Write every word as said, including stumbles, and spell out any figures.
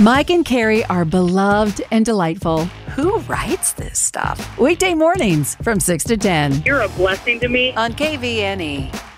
Mike and Carrie are beloved and delightful. Who writes this stuff? Weekday mornings from six to ten You're a blessing to me. on K V N E.